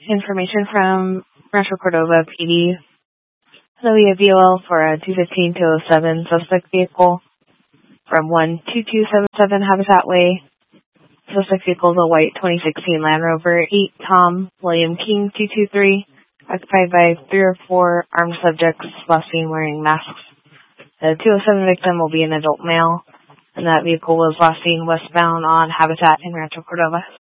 information from Rancho Cordova PD. So we have VOL for a 215-207 suspect vehicle from 12277 Habitat Way. Suspect vehicle is a white 2016 Land Rover 8 Tom William King 223, occupied by 3 or 4 armed subjects, last seen wearing masks. The 207 victim will be an adult male, and that vehicle was last seen westbound on Habitat in Rancho Cordova.